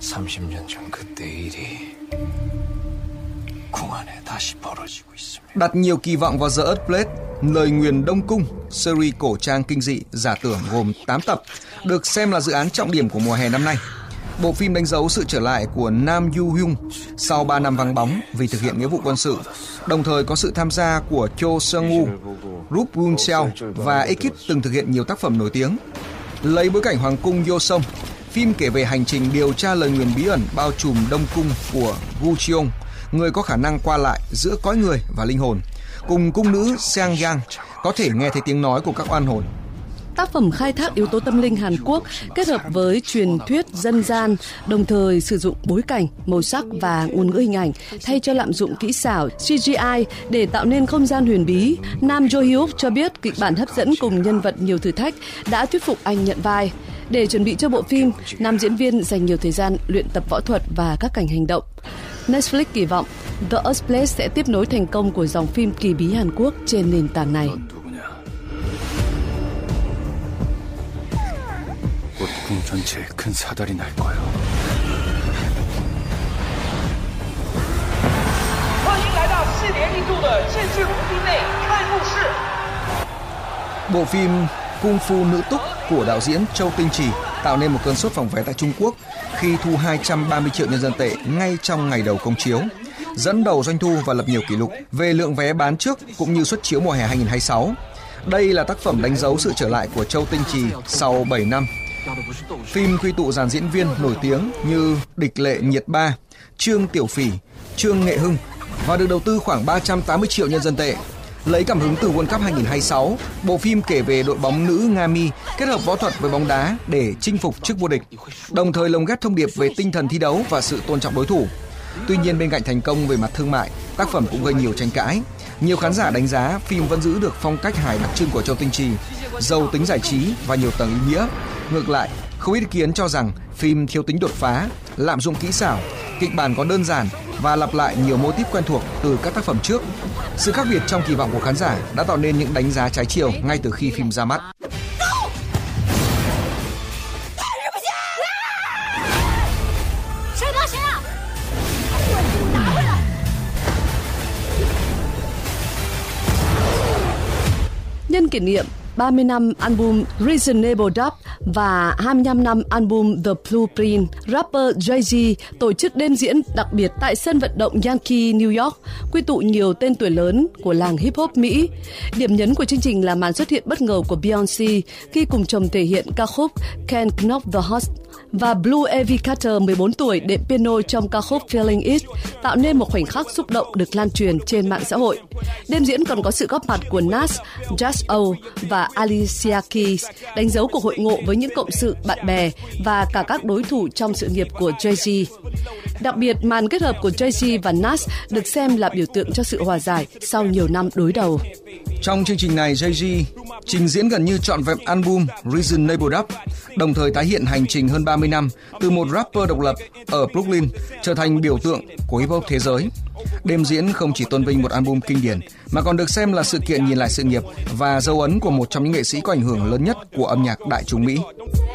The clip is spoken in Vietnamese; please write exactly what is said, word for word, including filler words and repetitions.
삼십 년 전 그때 일이 궁 안에 다시 벌어지고 있습니다. Đặt nhiều kỳ vọng vào The Earthblade, Lời nguyền Đông Cung, series cổ trang kinh dị giả tưởng gồm tám tập, được xem là dự án trọng điểm của mùa hè năm nay. Bộ phim đánh dấu sự trở lại của Nam Yu Hyun sau ba năm vắng bóng vì thực hiện nghĩa vụ quân sự, đồng thời có sự tham gia của Cho Seung-woo, Rup Won-seo và ekip từng thực hiện nhiều tác phẩm nổi tiếng. Lấy bối cảnh Hoàng cung Joseon, phim kể về hành trình điều tra lời nguyền bí ẩn bao trùm Đông Cung của Gu Cheong, người có khả năng qua lại giữa cõi người và linh hồn, cùng cung nữ Seang Yang có thể nghe thấy tiếng nói của các oan hồn. Tác phẩm khai thác yếu tố tâm linh Hàn Quốc kết hợp với truyền thuyết dân gian, đồng thời sử dụng bối cảnh, màu sắc và ngôn ngữ hình ảnh thay cho lạm dụng kỹ xảo xê giê i để tạo nên không gian huyền bí. Nam Jo Hyuk cho biết kịch bản hấp dẫn cùng nhân vật nhiều thử thách đã thuyết phục anh nhận vai. Để chuẩn bị cho bộ phim, nam diễn viên dành nhiều thời gian luyện tập võ thuật và các cảnh hành động. Netflix kỳ vọng The Earthblade sẽ tiếp nối thành công của dòng phim kỳ bí Hàn Quốc trên nền tảng này. 곧 궁 전체에 큰 사달이 날 거예요. Bộ phim Kung Fu Nữ Túc của đạo diễn Châu Tinh Trì tạo nên một cơn sốt phòng vé tại Trung Quốc khi thu hai trăm ba mươi triệu nhân dân tệ ngay trong ngày đầu công chiếu, dẫn đầu doanh thu và lập nhiều kỷ lục về lượng vé bán trước cũng như suất chiếu mùa hè hai không hai sáu. Đây là tác phẩm đánh dấu sự trở lại của Châu Tinh Trì sau bảy năm. Phim quy tụ dàn diễn viên nổi tiếng như Địch Lệ Nhiệt Ba, Trương Tiểu Phỉ, Trương Nghệ Hưng và được đầu tư khoảng ba trăm tám mươi triệu nhân dân tệ. Lấy cảm hứng từ World Cup hai không hai sáu, bộ phim kể về đội bóng nữ Nga Mi kết hợp võ thuật với bóng đá để chinh phục chức vô địch, đồng thời lồng ghép thông điệp về tinh thần thi đấu và sự tôn trọng đối thủ. Tuy nhiên, bên cạnh thành công về mặt thương mại, tác phẩm cũng gây nhiều tranh cãi. Nhiều khán giả đánh giá phim vẫn giữ được phong cách hài đặc trưng của Châu Tinh Trì, giàu tính giải trí và nhiều tầng ý nghĩa. Ngược lại, không ít ý kiến cho rằng phim thiếu tính đột phá, lạm dụng kỹ xảo, kịch bản có đơn giản và lặp lại nhiều mô típ quen thuộc từ các tác phẩm trước. Sự khác biệt trong kỳ vọng của khán giả đã tạo nên những đánh giá trái chiều ngay từ khi phim ra mắt. Nhân kỷ niệm ba mươi năm album Reasonable Doubt và hai mươi lăm năm album The Blueprint, rapper Jay-Z tổ chức đêm diễn đặc biệt tại sân vận động Yankee, New York, quy tụ nhiều tên tuổi lớn của làng hip hop Mỹ. Điểm nhấn của chương trình là màn xuất hiện bất ngờ của Beyoncé khi cùng chồng thể hiện ca khúc Can't Knock the Heart, và Blue Ivy Carter mười bốn tuổi đệm piano trong ca khúc Feeling It, tạo nên một khoảnh khắc xúc động được lan truyền trên mạng xã hội. Đêm diễn còn có sự góp mặt của Nas, Just O và Alicia Keys, đánh dấu cuộc hội ngộ với những cộng sự, bạn bè và cả các đối thủ trong sự nghiệp của Jay-Z. Đặc biệt, màn kết hợp của Jay-Z và Nas được xem là biểu tượng cho sự hòa giải sau nhiều năm đối đầu. Trong chương trình này, Jay-Z trình diễn gần như trọn vẹn album Reasonable Doubt, đồng thời tái hiện hành trình hơn ba mươi năm từ một rapper độc lập ở Brooklyn trở thành biểu tượng của hip hop thế giới. Đêm diễn không chỉ tôn vinh một album kinh điển mà còn được xem là sự kiện nhìn lại sự nghiệp và dấu ấn của một trong những nghệ sĩ có ảnh hưởng lớn nhất của âm nhạc đại chúng Mỹ.